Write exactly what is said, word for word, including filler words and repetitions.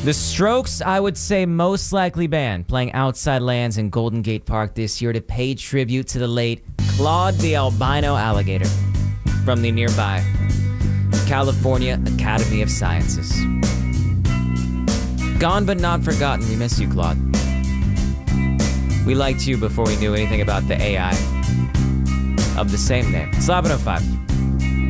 The Strokes, I would say, most likely band, playing outside lands in Golden Gate Park this year to pay tribute to the late Claude the Albino Alligator from the nearby California Academy of Sciences. Gone but not forgotten, we miss you, Claude. We liked you before we knew anything about the A I of the same name. It's eleven oh five.